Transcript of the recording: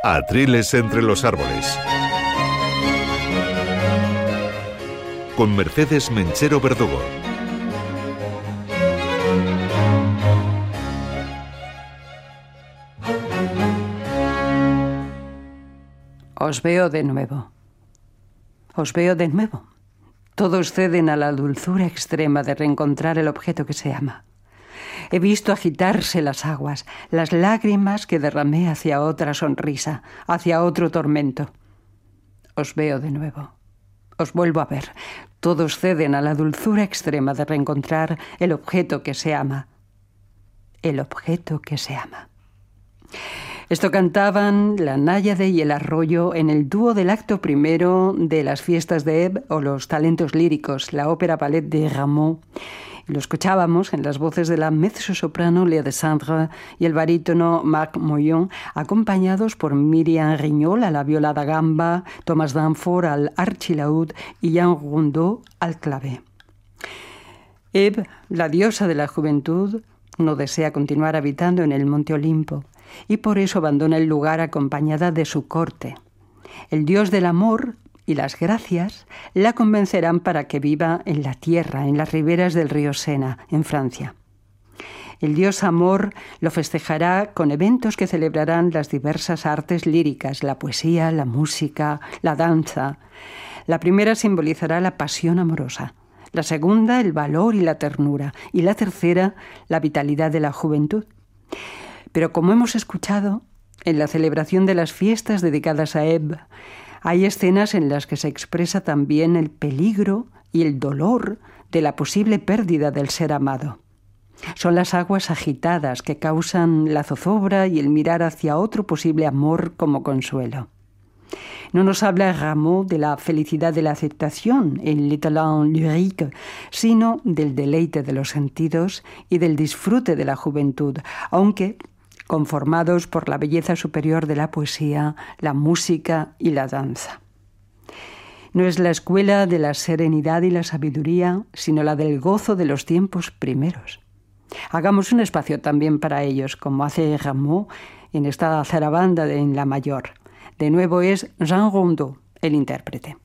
Atriles entre los árboles. Con Mercedes Menchero Verdugo. Os veo de nuevo. Os veo de nuevo. Todos ceden a la dulzura extrema de reencontrar el objeto que se ama. He visto agitarse las aguas, las lágrimas que derramé hacia otra sonrisa, hacia otro tormento. Os veo de nuevo. Os vuelvo a ver. Todos ceden a la dulzura extrema de reencontrar el objeto que se ama. El objeto que se ama. Esto cantaban la náyade y el arroyo en el dúo del acto primero de las fiestas de Hebe o los talentos líricos, la ópera ballet de Rameau. Lo escuchábamos en las voces de la mezzosoprano Léa Desandre y el barítono Marc Moyon, acompañados por Myriam Rignol a la viola da gamba, Thomas Danforth al archilaúd y Jean Rondeau al clavé. Hebe, la diosa de la juventud, no desea continuar habitando en el Monte Olimpo y por eso abandona el lugar acompañada de su corte. El dios del amor y las gracias la convencerán para que viva en la tierra, en las riberas del río Sena, en Francia. El dios amor lo festejará con eventos que celebrarán las diversas artes líricas, la poesía, la música, la danza. La primera simbolizará la pasión amorosa, la segunda el valor y la ternura, y la tercera la vitalidad de la juventud. Pero como hemos escuchado, en la celebración de las fiestas dedicadas a Hebe, hay escenas en las que se expresa también el peligro y el dolor de la posible pérdida del ser amado. Son las aguas agitadas que causan la zozobra y el mirar hacia otro posible amor como consuelo. No nos habla Rameau de la felicidad de la aceptación, el talent lyrique, sino del deleite de los sentidos y del disfrute de la juventud, aunque conformados por la belleza superior de la poesía, la música y la danza. No es la escuela de la serenidad y la sabiduría, sino la del gozo de los tiempos primeros. Hagamos un espacio también para ellos, como hace Rameau en esta zarabanda en la mayor. De nuevo es Jean Rondeau el intérprete.